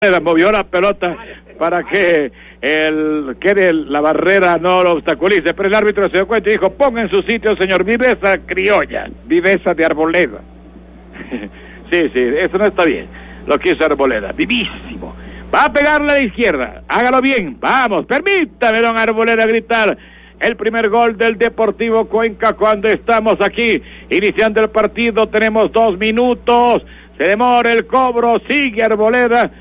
Movió la pelota para que la barrera no lo obstaculice, pero el árbitro se dio cuenta y dijo: ponga en su sitio, señor, viveza criolla, viveza de Arboleda. sí, eso no está bien, lo que hizo Arboleda, vivísimo. Va a pegarle a la izquierda, hágalo bien, vamos, permítame, don Arboleda, gritar el primer gol del Deportivo Cuenca cuando estamos aquí iniciando el partido. Tenemos 2 minutos, se demora el cobro, sigue Arboleda.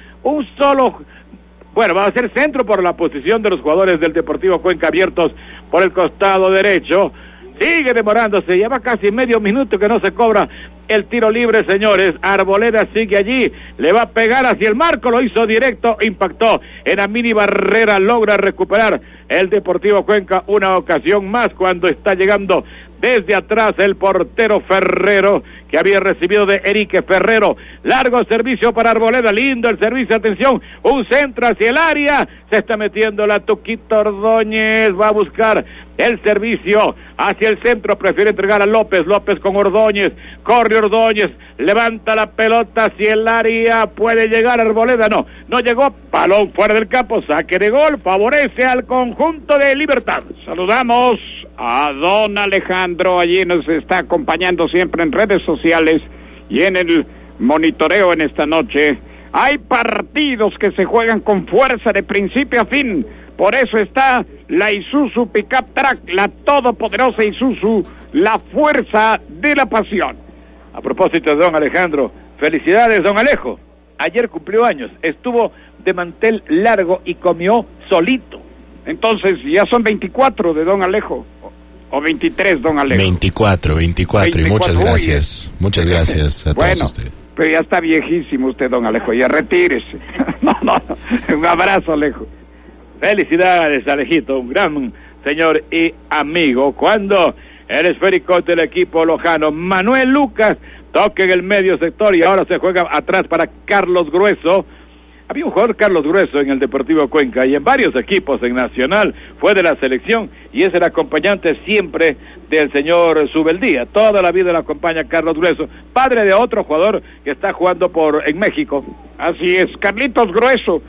Va a ser centro por la posición de los jugadores del Deportivo Cuenca abiertos por el costado derecho. Sigue demorándose, lleva casi medio minuto que no se cobra el tiro libre, señores. Arboleda sigue allí, le va a pegar hacia el marco, lo hizo directo, impactó en la mini barrera, logra recuperar el Deportivo Cuenca una ocasión más cuando está llegando desde atrás el portero Ferrero, que había recibido de Erique Ferrero. Largo servicio para Arboleda, lindo el servicio, atención, un centro hacia el área, se está metiendo la Tuquito Ordóñez, va a buscar el servicio hacia el centro, prefiere entregar a López con Ordóñez, corre Ordóñez, levanta la pelota hacia el área, puede llegar Arboleda, no llegó, balón fuera del campo, saque de gol, favorece al conjunto de Libertad. Saludamos a don Alejandro, allí nos está acompañando siempre en redes sociales y en el monitoreo en esta noche. Hay partidos que se juegan con fuerza de principio a fin, por eso está la Isuzu Pickup Track, la todopoderosa Isuzu, la fuerza de la pasión. A propósito de don Alejandro, felicidades don Alejo, ayer cumplió años, estuvo de mantel largo y comió solito. Entonces ya son 24 de don Alejo. O 23, don Alejo. 24, y muchas gracias. Muchas gracias a todos ustedes. Pero ya está viejísimo usted, don Alejo, ya retírese. No, un abrazo, Alejo. Felicidades, Alejito, un gran señor y amigo. Cuando el esférico del equipo lojano, Manuel Lucas, toca en el medio sector y ahora se juega atrás para Carlos Grueso. Había un jugador, Carlos Grueso, en el Deportivo Cuenca y en varios equipos en Nacional, fue de la selección y es el acompañante siempre del señor Subeldía. Toda la vida lo acompaña Carlos Grueso, padre de otro jugador que está jugando en México. Así es, Carlitos Grueso,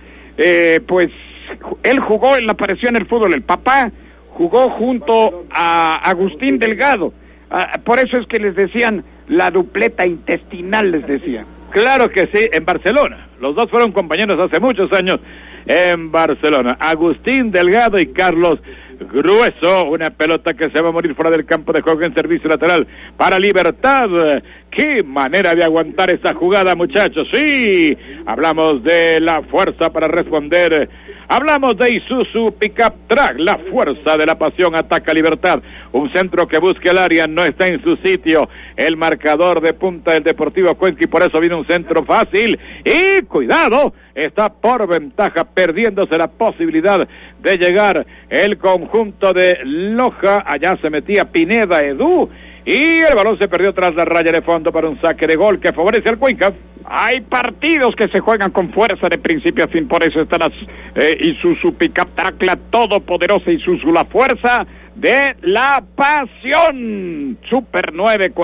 pues él jugó, él apareció en el fútbol, el papá jugó junto a Agustín Delgado, por eso es que les decían la dupleta intestinal, les decían. Claro que sí, en Barcelona. Los dos fueron compañeros hace muchos años en Barcelona. Agustín Delgado y Carlos Grueso. Una pelota que se va a morir fuera del campo de juego en servicio lateral para Libertad. ¡Qué manera de aguantar esa jugada, muchachos! Sí, hablamos de la fuerza para responder. Hablamos de Isuzu Pickup Track, la fuerza de la pasión, ataca Libertad. Un centro que busca el área, no está en su sitio. El marcador de punta del Deportivo Cuenca y por eso viene un centro fácil. Y cuidado, está por ventaja, perdiéndose la posibilidad de llegar el conjunto de Loja. Allá se metía Pineda Edu. Y el balón se perdió tras la raya de fondo para un saque de gol que favorece al Cuenca. Hay partidos que se juegan con fuerza de principio a fin, por eso están las Isuzu Pickup Track, la todopoderosa Isuzu, la fuerza de la pasión. Super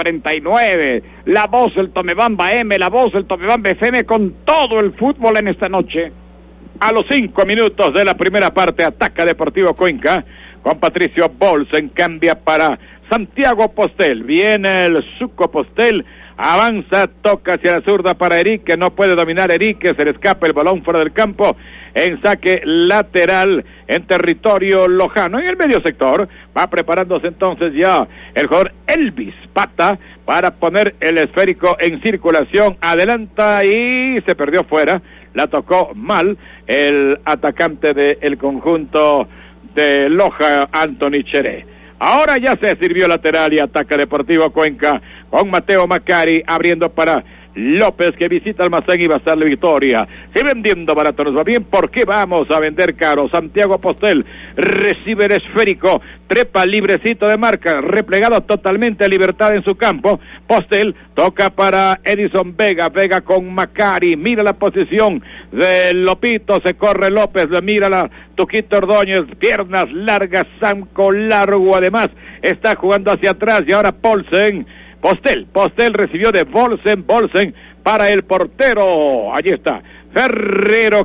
949, la voz del Tomebamba M, la voz del Tomebamba FM con todo el fútbol en esta noche. A los 5 minutos de la primera parte, ataca Deportivo Cuenca con Patricio Bolsen, cambia para Santiago Postel, viene el Suco Postel, avanza, toca hacia la zurda para Erique, no puede dominar Erique, se le escapa el balón fuera del campo, en saque lateral en territorio lojano. En el medio sector va preparándose entonces ya el jugador Elvis Pata para poner el esférico en circulación, adelanta y se perdió fuera, la tocó mal el atacante del conjunto de Loja, Anthony Cheré. Ahora ya se sirvió lateral y ataca Deportivo Cuenca con Mateo Macari abriendo para López, que visita Almacén y va a darle victoria. Si vendiendo barato nos va bien, ¿por qué vamos a vender caro? Santiago Postel recibe el esférico, trepa librecito de marca, replegado totalmente a Libertad en su campo. Postel toca para Edison Vega, Vega con Macari, mira la posición de Lopito, se corre López, mira la Tuquito Ordóñez, piernas largas, zanco largo, además está jugando hacia atrás y ahora Postel recibió de Bolsen para el portero, allí está, Ferrero